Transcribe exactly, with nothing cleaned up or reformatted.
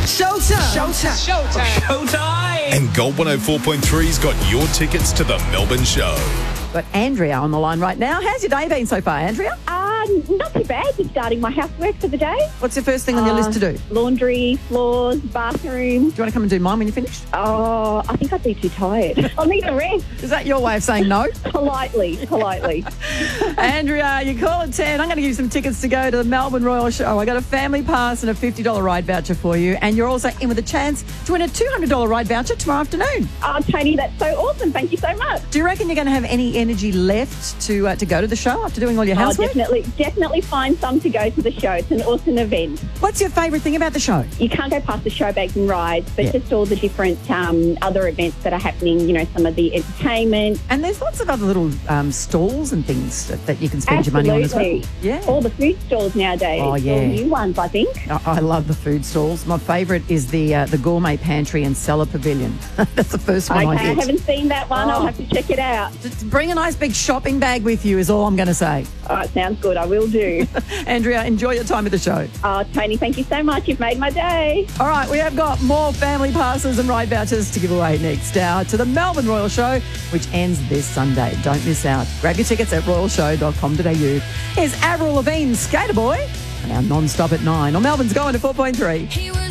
Showtime. Showtime. Showtime. Showtime. And Gold one oh four point three's got your tickets to the Melbourne show. Got Andrea on the line right now. How's your day been so far, Andrea? Uh, not too bad. Just starting my housework for the day. What's the first thing on your Uh, list to do? Do Laundry, floors, bathroom. you want to come and do mine when you're finished? Oh, I think I'd be too tired. I'll need a rest. Is that your way of saying no? politely, politely. Andrea, you call at ten. I'm going to give you some tickets to go to the Melbourne Royal Show. I got a family pass and a fifty dollars ride voucher for you. And you're also in with a chance to win a two hundred dollars ride voucher tomorrow afternoon. Oh, Tony, that's so awesome. Thank you so much. Do you reckon you're going to have any energy left to uh, to go to the show after doing all your Oh, housework? definitely, definitely find some to go to the show. It's an awesome event. What's your favourite thing about the show? You can't go past the show bags and rides, but Yeah. just all the different um, other events that are happening, you know, some of the entertainment. And there's lots of other little um, stalls and things that, that you can spend your money on as well. Absolutely. Yeah. All the food stalls nowadays. Oh, yeah. All new ones, I think. I I love the food stalls. My favourite is the uh, the gourmet pantry and cellar pavilion. That's the first one Okay, I I hit. haven't seen that one. Oh. I'll have to check it out. Just bring a nice big shopping bag with you is all I'm going to say. All right, sounds good. I will do. Andrea, enjoy your time at the show. Oh, Tony, thank you so much. You've made my day. All right, we have got more family passes and ride vouchers to give away next hour to the Melbourne Royal Show, which ends this Sunday. Don't miss out. Grab your tickets at royal show dot com dot a u. Here's Avril Lavigne, Skater Boy, and our non-stop at nine on Melbourne's Going to four point three.